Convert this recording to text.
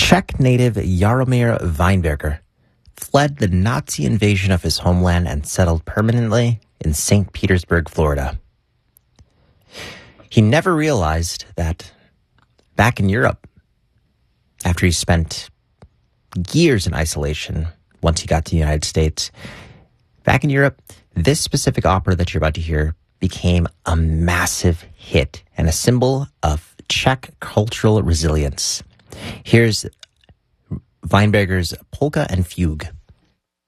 Czech native Jaromír Weinberger fled the Nazi invasion of his homeland and settled permanently in St. Petersburg, Florida. He never realized that back in Europe, after he spent years in isolation, once he got to the United States, back in Europe, this specific opera that you're about to hear became a massive hit and a symbol of Czech cultural resilience. Here's Weinberger's Polka and Fugue.